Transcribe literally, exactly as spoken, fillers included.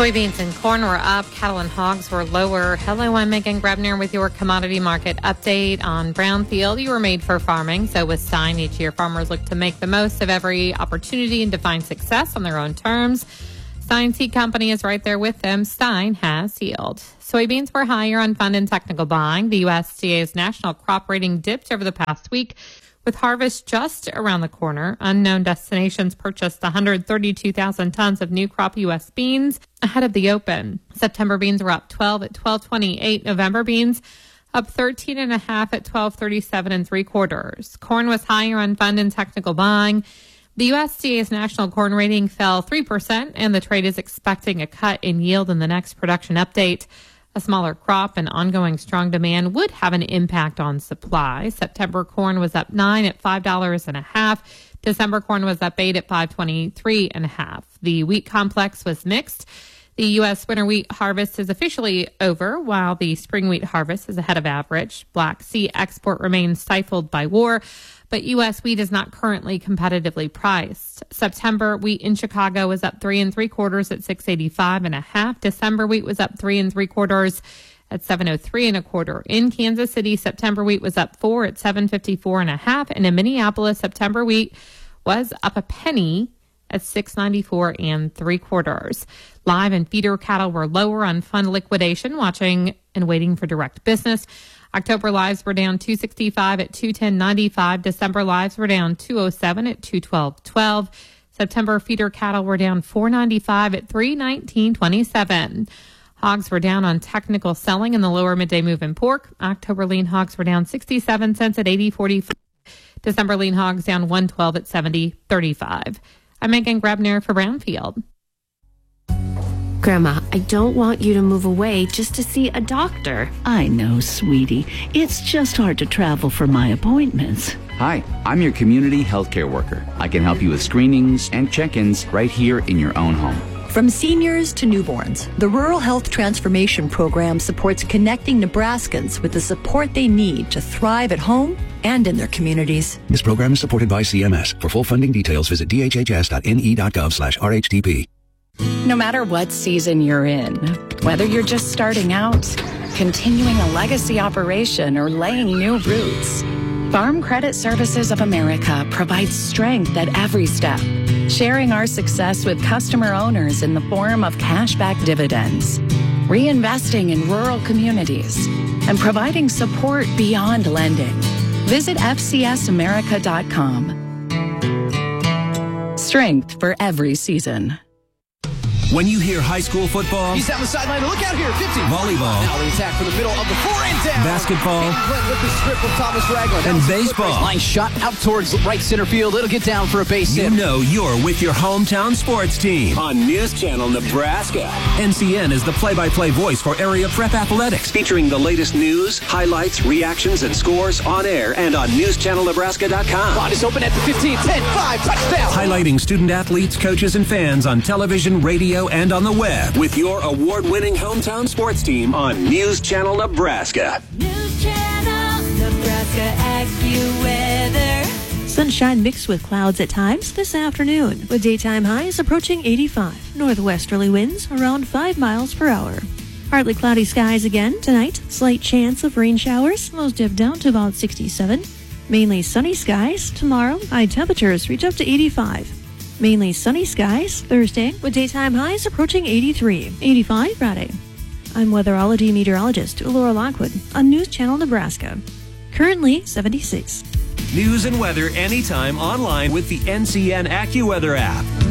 Soybeans and corn were up. Cattle and hogs were lower. Hello, I'm Megan Grebner with your commodity market update. On Brownfield, you were made for farming. So with Stein, each year farmers look to make the most of every opportunity and define success on their own terms. Stein Seed Company is right there with them. Stein has yield. Soybeans were higher on fund and technical buying. The U S D A's national crop rating dipped over the past week, with harvest just around the corner. Unknown Destinations purchased one hundred thirty-two thousand tons of new crop U S beans ahead of the open. September beans were up twelve at twelve twenty-eight. November beans up thirteen and a half at twelve thirty-seven and three quarters. Corn was higher on fund and technical buying. The U S D A's national corn rating fell three percent, and the trade is expecting a cut in yield in the next production update. A smaller crop and ongoing strong demand would have an impact on supply. September corn was up nine at five dollars and a half. December corn was up eight at five twenty-three and a half. The wheat complex was mixed. The U S winter wheat harvest is officially over, while the spring wheat harvest is ahead of average. Black Sea export remains stifled by war, but U S wheat is not currently competitively priced. September wheat in Chicago was up three and three quarters at six eighty-five and a half. December wheat was up three and three quarters at seven oh three and a quarter. In Kansas City, September wheat was up four at seven fifty-four and a half, and in Minneapolis, September wheat was up a penny at six ninety-four and three quarters. Live and feeder cattle were lower on fund liquidation, watching and waiting for direct business. October lives were down two sixty-five at two ten ninety-five. December lives were down two oh seven at two twelve twelve. September feeder cattle were down four ninety-five at three nineteen twenty-seven. Hogs were down on technical selling in the lower midday move in pork. October lean hogs were down sixty-seven cents at eighty forty-five. December lean hogs down one twelve at seventy thirty-five. I'm Megan Grebner for Brownfield. Grandma, I don't want you to move away just to see a doctor. I know, sweetie. It's just hard to travel for my appointments. Hi, I'm your community healthcare worker. I can help you with screenings and check-ins right here in your own home. From seniors to newborns, the Rural Health Transformation Program supports connecting Nebraskans with the support they need to thrive at home and in their communities. This program is supported by C M S. For full funding details, visit d h h s dot n e dot gov slash r h t p. No matter what season you're in, whether you're just starting out, continuing a legacy operation, or laying new roots, Farm Credit Services of America provides strength at every step, sharing our success with customer owners in the form of cashback dividends, reinvesting in rural communities, and providing support beyond lending. Visit f c s america dot com. Strength for every season. When you hear high school football, he's down the sideline. Look out here, fifty. Volleyball. Now the attack for the middle of the floor and down. Basketball. With the strip from Thomas Ragland. And baseball. Line shot out towards right center field. It'll get down for a base hit. You know you're with your hometown sports team on News Channel Nebraska. N C N is the play-by-play voice for area prep athletics, featuring the latest news, highlights, reactions, and scores on air and on news channel nebraska dot com. Ball is open at the fifteen, ten, five, touchdown. Highlighting student athletes, coaches, and fans on television, radio, and on the web. With your award-winning hometown sports team on News Channel Nebraska. News Channel Nebraska AccuWeather. Sunshine mixed with clouds at times this afternoon, with daytime highs approaching eighty-five. Northwesterly winds around five miles per hour. Partly cloudy skies again tonight. Slight chance of rain showers. Lows dip down to about sixty-seven. Mainly sunny skies tomorrow. High temperatures reach up to eighty-five. Mainly sunny skies Thursday, with daytime highs approaching eighty-three. eighty-five Friday. I'm weatherology meteorologist Laura Lockwood on News Channel Nebraska. Currently seventy-six. News and weather anytime online with the N C N AccuWeather app.